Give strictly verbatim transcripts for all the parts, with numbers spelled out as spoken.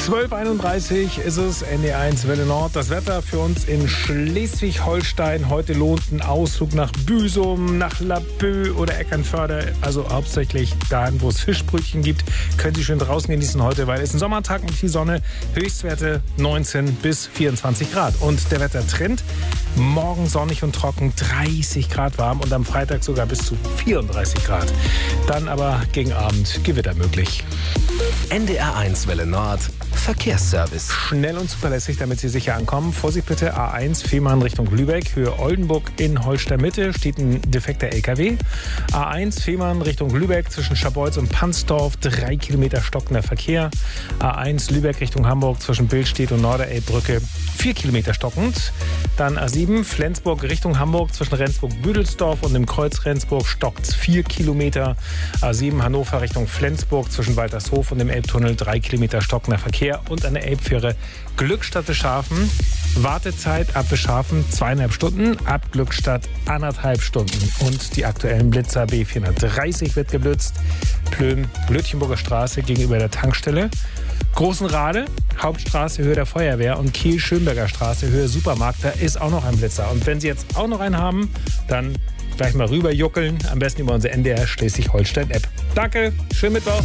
zwölf Uhr einunddreißig ist es, N D R eins Welle Nord. Das Wetter für uns in Schleswig-Holstein. Heute lohnt ein Ausflug nach Büsum, nach Laboe oder Eckernförde. Also hauptsächlich dahin, wo es Fischbrötchen gibt. Können Sie schön draußen genießen heute, weil es ein Sommertag mit viel Sonne. Höchstwerte neunzehn bis vierundzwanzig Grad. Und der Wettertrend: morgen sonnig und trocken, dreißig Grad warm und am Freitag sogar bis zu vierunddreißig Grad. Dann aber gegen Abend Gewitter möglich. N D R eins Welle Nord Verkehrsservice. Schnell und zuverlässig, damit Sie sicher ankommen. Vorsicht bitte, A eins Fehmarn Richtung Lübeck, Höhe Oldenburg in Holster-Mitte steht ein defekter L K W. A eins Fehmarn Richtung Lübeck zwischen Scharbeutz und Pansdorf, drei Kilometer stockender Verkehr. A eins Lübeck Richtung Hamburg zwischen Billstedt und Norderelbbrücke, vier Kilometer stockend. Dann A sieben Flensburg Richtung Hamburg zwischen Rendsburg-Büdelsdorf und dem Kreuz Rendsburg stockt vier Kilometer. A sieben Hannover Richtung Flensburg zwischen Waltershof und dem Elbtunnel, drei Kilometer stockender Verkehr. Und an der Elbfähre Glückstadt Beschafen. Wartezeit ab Beschafen zweieinhalb Stunden, ab Glückstadt anderthalb Stunden. Und die aktuellen Blitzer: B vierhundertdreißig wird geblitzt, Plön, Lütchenburger Straße gegenüber der Tankstelle, Großenrade, Hauptstraße Höhe der Feuerwehr und Kiel-Schönberger Straße Höhe Supermarkt. Da ist auch noch ein Blitzer. Und wenn Sie jetzt auch noch einen haben, dann gleich mal rüber juckeln, am besten über unsere N D R Schleswig-Holstein-App. Danke, schönen Mittwoch.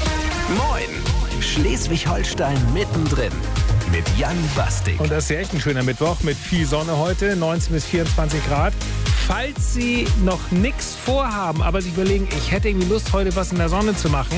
Moin, Schleswig-Holstein mittendrin mit Jan Bastik. Und das ist ja echt ein schöner Mittwoch mit viel Sonne heute, neunzehn bis vierundzwanzig Grad. Falls Sie noch nichts vorhaben, aber sich überlegen, ich hätte irgendwie Lust, heute was in der Sonne zu machen.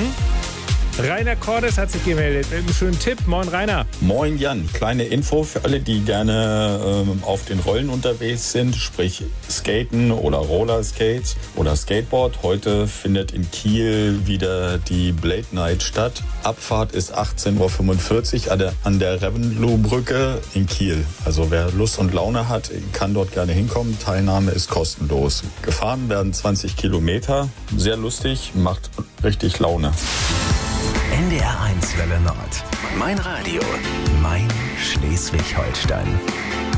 Rainer Cordes hat sich gemeldet mit einem schönen Tipp. Moin Rainer. Moin Jan. Kleine Info für alle, die gerne ähm, auf den Rollen unterwegs sind, sprich Skaten oder Rollerskates oder Skateboard. Heute findet in Kiel wieder die Blade Night statt. Abfahrt ist achtzehn Uhr fünfundvierzig an der, an der Revenloh-Brücke in Kiel. Also wer Lust und Laune hat, kann dort gerne hinkommen. Teilnahme ist kostenlos. Gefahren werden zwanzig Kilometer. Sehr lustig, macht richtig Laune. N D R eins Welle Nord. Mein Radio. Mein Schleswig-Holstein.